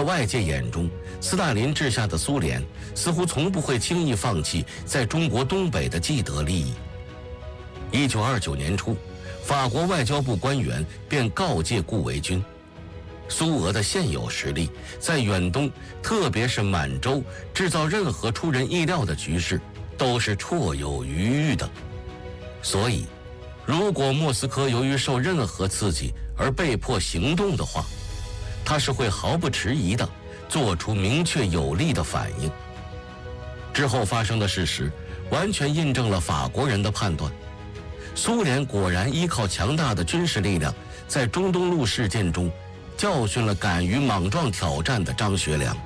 外界眼中，斯大林治下的苏联似乎从不会轻易放弃在中国东北的既得利益。1929年初，法国外交部官员便告诫顾维钧，苏俄的现有实力在远东，特别是满洲，制造任何出人意料的局势都是绰有余裕的。所以，如果莫斯科由于受任何刺激而被迫行动的话，他是会毫不迟疑地做出明确有力的反应。之后发生的事实完全印证了法国人的判断，苏联果然依靠强大的军事力量，在中东路事件中教训了敢于莽撞挑战的张学良。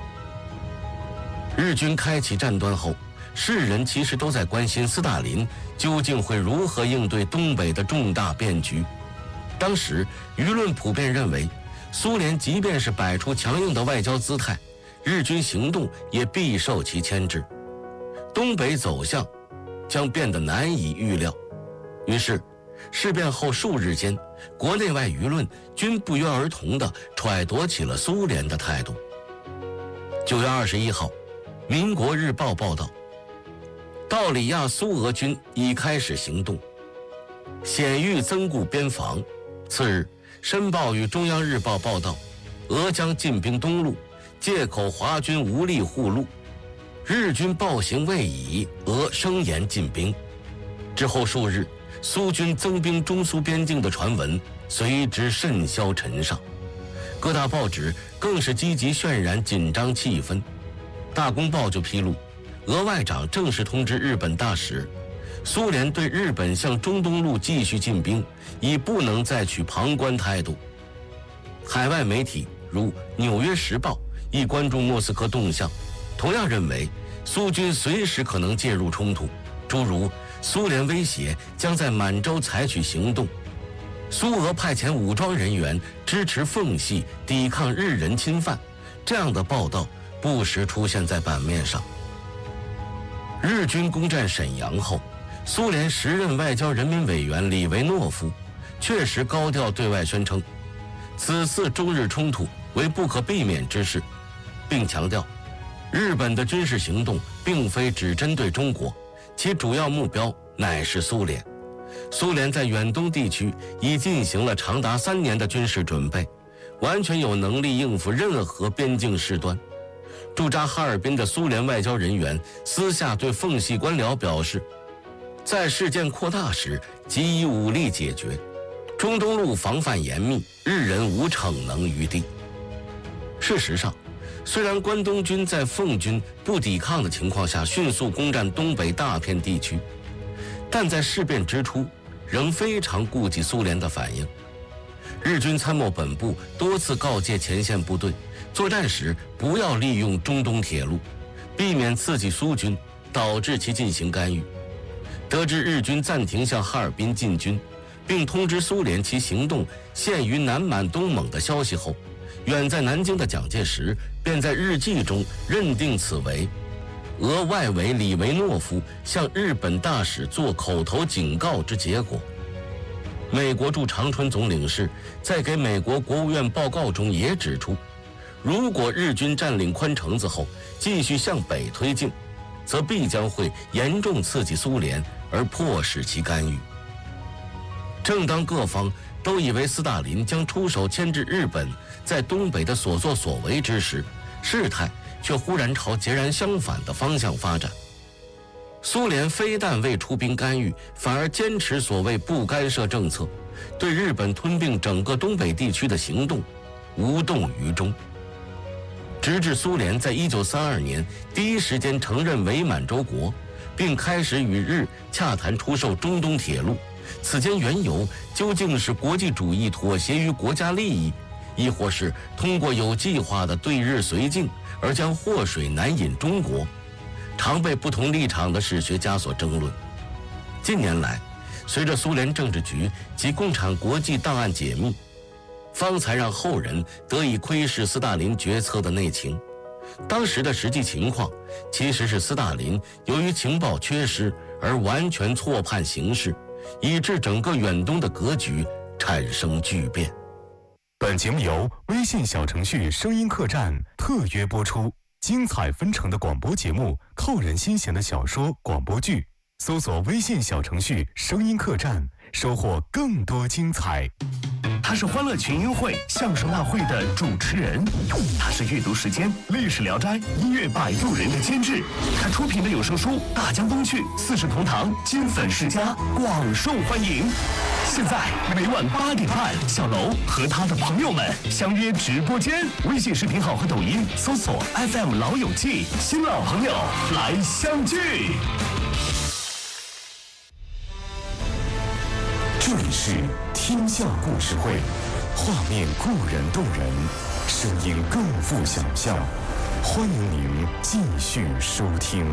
日军开启战端后，世人其实都在关心斯大林究竟会如何应对东北的重大变局。当时舆论普遍认为，苏联即便是摆出强硬的外交姿态，日军行动也必受其牵制，东北走向将变得难以预料。于是事变后数日间，国内外舆论均不约而同地揣度起了苏联的态度。9月21号，民国日报报道，道里亚苏俄军已开始行动，显欲增固边防。次日，申报与中央日报报道，俄将进兵东路，借口华军无力护路，日军暴行未已，俄声言进兵。之后数日，苏军增兵中苏边境的传闻随之甚嚣尘上，各大报纸更是积极渲染紧张气氛。大公报就披露，俄外长正式通知日本大使，苏联对日本向中东路继续进兵已不能再取旁观态度。海外媒体如《纽约时报》亦关注莫斯科动向，同样认为苏军随时可能介入冲突，诸如苏联威胁将在满洲采取行动，苏俄派遣武装人员支持奉系抵抗日人侵犯，这样的报道不时出现在版面上。日军攻占沈阳后，苏联时任外交人民委员李维诺夫确实高调对外宣称，此次中日冲突为不可避免之事，并强调，日本的军事行动并非只针对中国，其主要目标乃是苏联。苏联在远东地区已进行了长达3年的军事准备，完全有能力应付任何边境事端。驻扎哈尔滨的苏联外交人员私下对奉系官僚表示，在事件扩大时即以武力解决，中东路防范严密，日人无逞能余地。事实上，虽然关东军在奉军不抵抗的情况下迅速攻占东北大片地区，但在事变之初仍非常顾及苏联的反应。日军参谋本部多次告诫前线部队，作战时不要利用中东铁路，避免刺激苏军，导致其进行干预。得知日军暂停向哈尔滨进军，并通知苏联其行动限于南满东蒙的消息后，远在南京的蒋介石便在日记中认定此为俄外委李维诺夫向日本大使做口头警告之结果。美国驻长春总领事在给美国国务院报告中也指出，如果日军占领宽城子后继续向北推进，则必将会严重刺激苏联而迫使其干预。正当各方都以为斯大林将出手牵制日本在东北的所作所为之时，事态却忽然朝截然相反的方向发展。苏联非但未出兵干预，反而坚持所谓不干涉政策，对日本吞并整个东北地区的行动无动于衷。直至苏联在1932年第一时间承认伪满洲国，并开始与日洽谈出售中东铁路，此间缘由究竟是国际主义妥协于国家利益，亦或是通过有计划的对日绥靖而将祸水难引中国，常被不同立场的史学家所争论。近年来，随着苏联政治局及共产国际档案解密，方才让后人得以窥视斯大林决策的内情。当时的实际情况其实是斯大林由于情报缺失而完全错判形势，以致整个远东的格局产生巨变。 本节目由微信小程序声音客栈特约播出，精彩纷呈的广播节目，扣人心弦的小说、广播剧，搜索微信小程序声音客栈，收获更多精彩。 他是欢乐群英会、相声大会的主持人，他是阅读时间、历史聊斋、音乐摆渡人的监制，他出品的有声书《大江东去》《四世同堂》金粉世家广受欢迎。现在每晚8点半，小楼和他的朋友们相约直播间，微信视频号和抖音搜索 FM 老友记，新老朋友来相聚。 这里是天下故事会，画面固然动人，声音更富想象。欢迎您继续收听。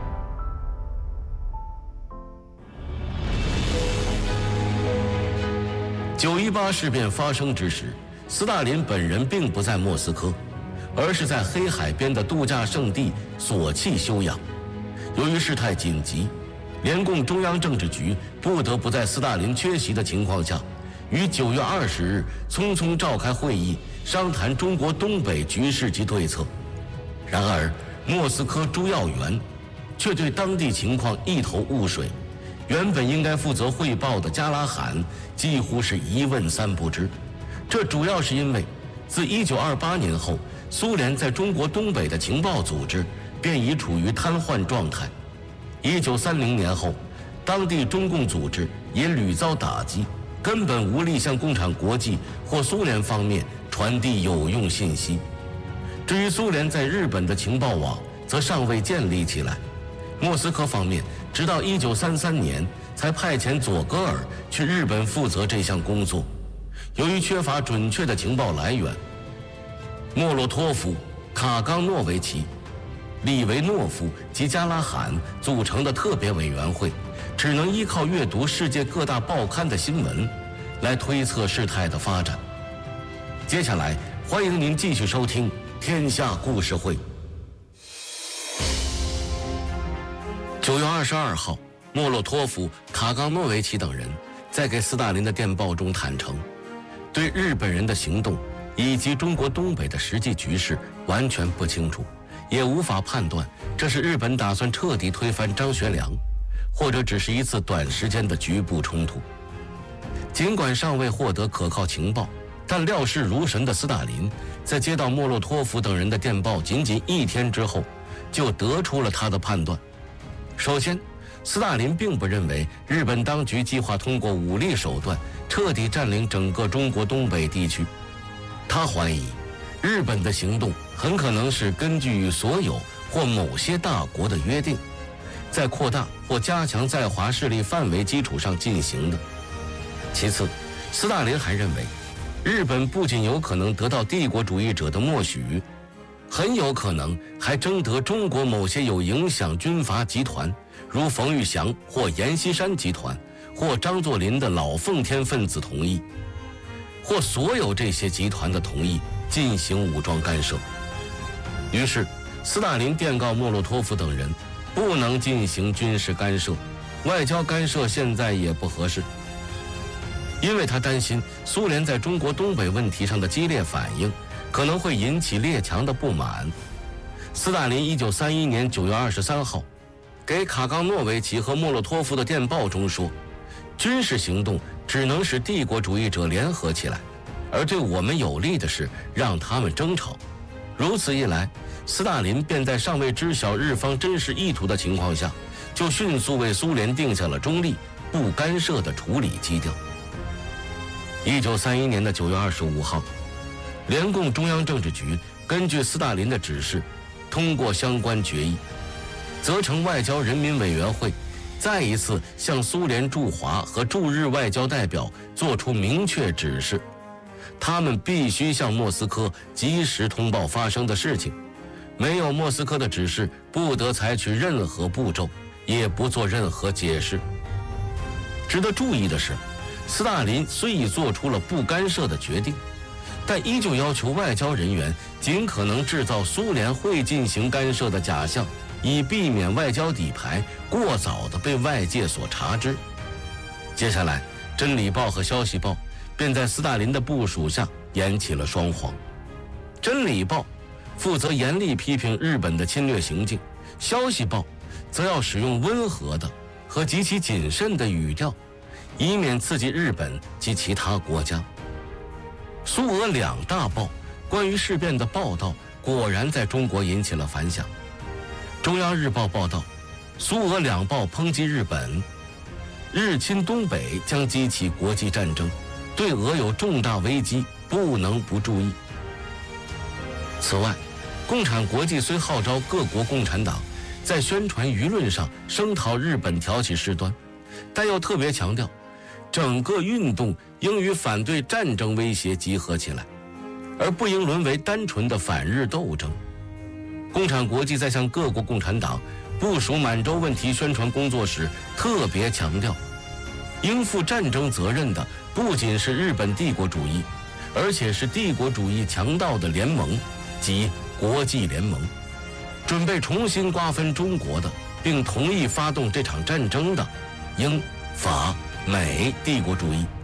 9·18事变发生之时，斯大林本人并不在莫斯科，而是在黑海边的度假胜地索契休养。由于事态紧急，联共中央政治局不得不在斯大林缺席的情况下，于9月20日匆匆召开会议，商谈中国东北局势及对策。然而，莫斯科朱耀元却对当地情况一头雾水，原本应该负责汇报的加拉罕几乎是一问三不知。这主要是因为，自1928年后，苏联在中国东北的情报组织便已处于瘫痪状态。1930年后，当地中共组织也屡遭打击，根本无力向共产国际或苏联方面传递有用信息。至于苏联在日本的情报网，则尚未建立起来。莫斯科方面直到1933年才派遣佐格尔去日本负责这项工作。由于缺乏准确的情报来源，莫洛托夫、卡冈诺维奇、利维诺夫及加拉罕组成的特别委员会，只能依靠阅读世界各大报刊的新闻来推测事态的发展。接下来，欢迎您继续收听《天下故事会》。9月22号，莫洛托夫、卡冈诺维奇等人在给斯大林的电报中坦诚，对日本人的行动以及中国东北的实际局势完全不清楚，也无法判断这是日本打算彻底推翻张学良，或者只是一次短时间的局部冲突。尽管尚未获得可靠情报，但料事如神的斯大林在接到莫洛托夫等人的电报仅仅1天之后，就得出了他的判断。首先，斯大林并不认为日本当局计划通过武力手段彻底占领整个中国东北地区。他怀疑日本的行动很可能是根据与所有或某些大国的约定，在扩大或加强在华势力范围基础上进行的。其次，斯大林还认为日本不仅有可能得到帝国主义者的默许，很有可能还征得中国某些有影响军阀集团，如冯玉祥或阎锡山集团或张作霖的老奉天分子同意，或所有这些集团的同意进行武装干涉。于是，斯大林电告莫洛托夫等人，不能进行军事干涉，外交干涉现在也不合适，因为他担心苏联在中国东北问题上的激烈反应可能会引起列强的不满。斯大林1931年9月23号给卡冈诺维奇和莫洛托夫的电报中说，军事行动只能使帝国主义者联合起来，而对我们有利的是让他们争吵。如此一来，斯大林便在尚未知晓日方真实意图的情况下，就迅速为苏联定下了中立、不干涉的处理基调。1931年9月25号，联共中央政治局根据斯大林的指示，通过相关决议，责成外交人民委员会再一次向苏联驻华和驻日外交代表作出明确指示，他们必须向莫斯科及时通报发生的事情，没有莫斯科的指示，不得采取任何步骤，也不做任何解释。值得注意的是，斯大林虽已做出了不干涉的决定，但依旧要求外交人员尽可能制造苏联会进行干涉的假象，以避免外交底牌过早地被外界所察知。接下来，《真理报》和《消息报》便在斯大林的部署下演起了双簧。真理报负责严厉批评日本的侵略行径，消息报则要使用温和的和极其谨慎的语调，以免刺激日本及其他国家。苏俄两大报关于事变的报道果然在中国引起了反响。中央日报报道，苏俄两报抨击日本，日侵东北将激起国际战争，对俄有重大危机，不能不注意。此外，共产国际虽号召各国共产党在宣传舆论上声讨日本挑起事端，但又特别强调，整个运动应与反对战争威胁集合起来，而不应沦为单纯的反日斗争。共产国际在向各国共产党部署满洲问题宣传工作时，特别强调，应负战争责任的不仅是日本帝国主义，而且是帝国主义强盗的联盟及国际联盟。准备重新瓜分中国的，并同意发动这场战争的，英、法、美帝国主义。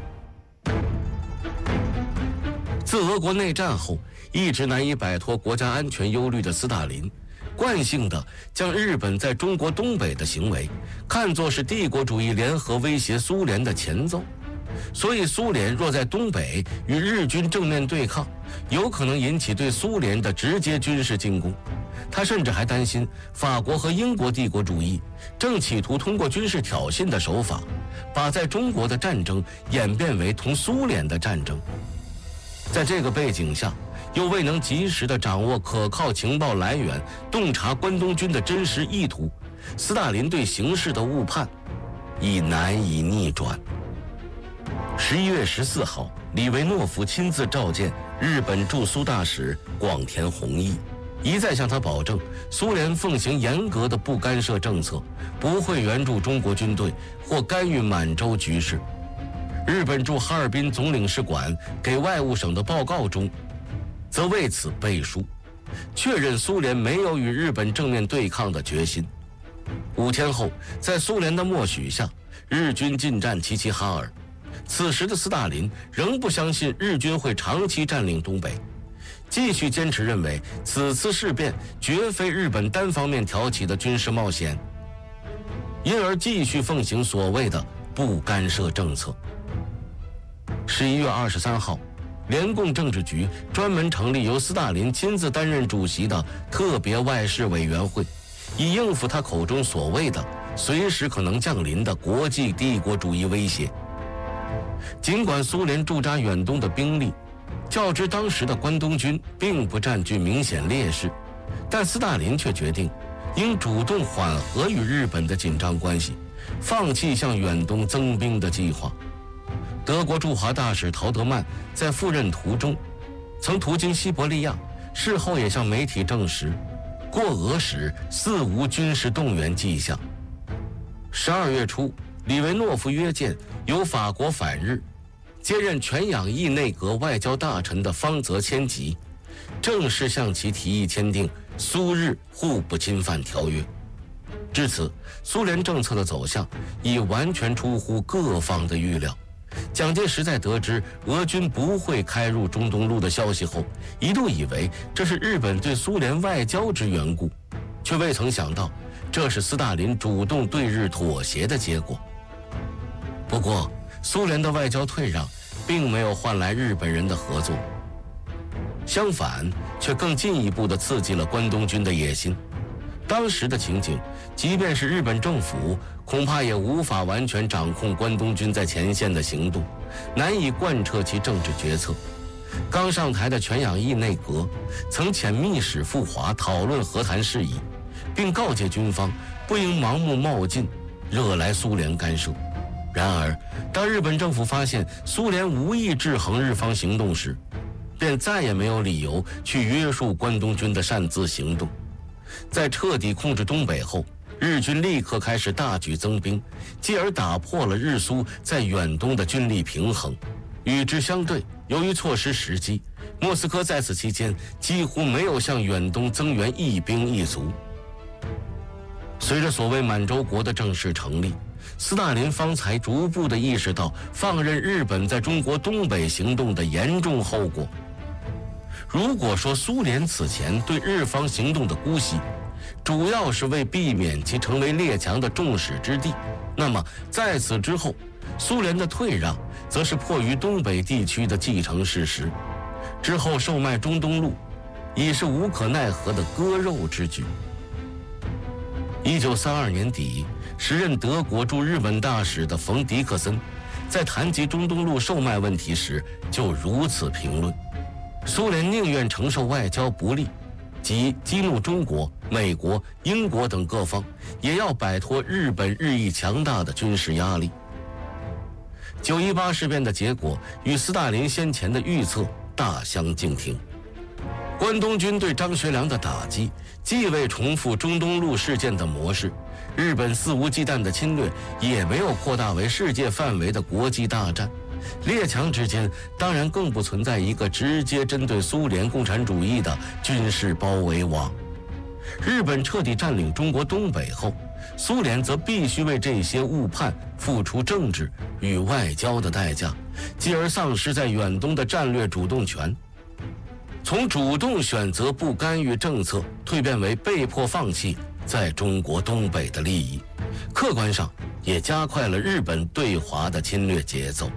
自俄国内战后，一直难以摆脱国家安全忧虑的斯大林，惯性地将日本在中国东北的行为看作是帝国主义联合威胁苏联的前奏。所以苏联若在东北与日军正面对抗，有可能引起对苏联的直接军事进攻。他甚至还担心法国和英国帝国主义正企图通过军事挑衅的手法，把在中国的战争演变为同苏联的战争。在这个背景下，又未能及时地掌握可靠情报来源，洞察关东军的真实意图，斯大林对形势的误判已难以逆转。11月14号，李维诺夫亲自召见日本驻苏大使广田弘毅，一再向他保证，苏联奉行严格的不干涉政策，不会援助中国军队或干预满洲局势。日本驻哈尔滨总领事馆给外务省的报告中，则为此背书，确认苏联没有与日本正面对抗的决心。5天后，在苏联的默许下，日军进占齐齐哈尔。此时的斯大林仍不相信日军会长期占领东北，继续坚持认为此次事变绝非日本单方面挑起的军事冒险，因而继续奉行所谓的不干涉政策。11月23号，联共政治局专门成立由斯大林亲自担任主席的特别外事委员会，以应付他口中所谓的随时可能降临的国际帝国主义威胁。尽管苏联驻扎远东的兵力较之当时的关东军并不占据明显劣势，但斯大林却决定应主动缓和与日本的紧张关系，放弃向远东增兵的计划。德国驻华大使陶德曼在赴任途中曾途经西伯利亚，事后也向媒体证实，过俄时似无军事动员迹象。12月初，李维诺夫约见由法国反日接任全养义内阁外交大臣的方泽千吉，正式向其提议签订苏日互不侵犯条约。至此，苏联政策的走向已完全出乎各方的预料。蒋介石在得知俄军不会开入中东路的消息后，一度以为这是日本对苏联外交之缘故，却未曾想到这是斯大林主动对日妥协的结果。不过，苏联的外交退让并没有换来日本人的合作，相反，却更进一步地刺激了关东军的野心。当时的情景，即便是日本政府，恐怕也无法完全掌控关东军在前线的行动，难以贯彻其政治决策。刚上台的全养义内阁曾遣密使赴华讨论和谈事宜，并告诫军方不应盲目冒进，惹来苏联干涉。然而，当日本政府发现苏联无意制衡日方行动时，便再也没有理由去约束关东军的擅自行动。在彻底控制东北后，日军立刻开始大举增兵，继而打破了日苏在远东的军力平衡。与之相对，由于错失时机，莫斯科在此期间几乎没有向远东增援一兵一卒。随着所谓满洲国的正式成立， 斯大林方才逐步地意识到放任日本在中国东北行动的严重后果。如果说苏联此前对日方行动的姑息，主要是为避免其成为列强的众矢之的，那么在此之后，苏联的退让则是迫于东北地区的既成事实，之后售卖中东路已是无可奈何的割肉之举。1932年底，时任德国驻日本大使的冯·迪克森在谈及中东路售卖问题时就如此评论：苏联宁愿承受外交不利，即激怒中国、美国、英国等各方，也要摆脱日本日益强大的军事压力。9·18事变的结果与斯大林先前的预测大相径庭。关东军对张学良的打击既未重复中东路事件的模式，日本肆无忌惮的侵略也没有扩大为世界范围的国际大战，列强之间当然更不存在一个直接针对苏联共产主义的军事包围网。日本彻底占领中国东北后，苏联则必须为这些误判付出政治与外交的代价，继而丧失在远东的战略主动权。从主动选择不干预政策蜕变为被迫放弃在中国东北的利益，客观上也加快了日本对华的侵略节奏。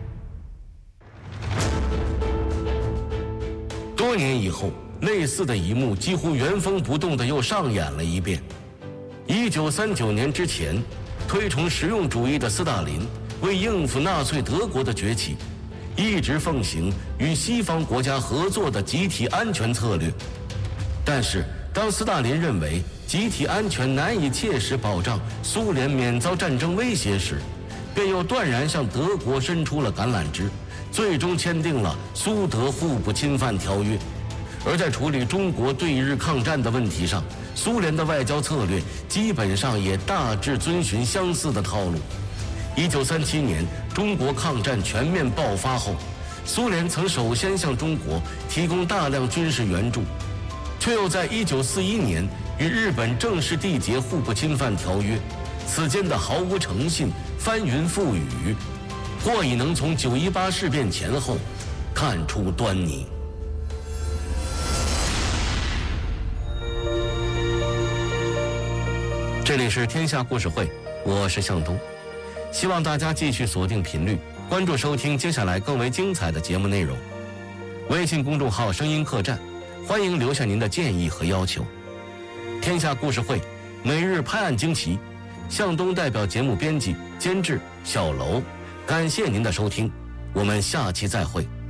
多年以后，类似的一幕几乎原封不动地又上演了一遍。1939年之前，推崇实用主义的斯大林为应付纳粹德国的崛起，一直奉行与西方国家合作的集体安全策略。但是当斯大林认为集体安全难以切实保障苏联免遭战争威胁时，便又断然向德国伸出了橄榄枝，最终签订了苏德互不侵犯条约。而在处理中国对日抗战的问题上，苏联的外交策略基本上也大致遵循相似的套路。1937年中国抗战全面爆发后，苏联曾首先向中国提供大量军事援助，却又在1941年与日本正式缔结互不侵犯条约，此间的毫无诚信、翻云覆雨，或已能从9·18事变前后看出端倪。这里是天下故事会，我是向东，希望大家继续锁定频率，关注收听接下来更为精彩的节目内容。微信公众号声音客栈，欢迎留下您的建议和要求。天下故事会每日拍案惊奇，向东代表节目编辑监制小楼，感谢您的收听，我们下期再会。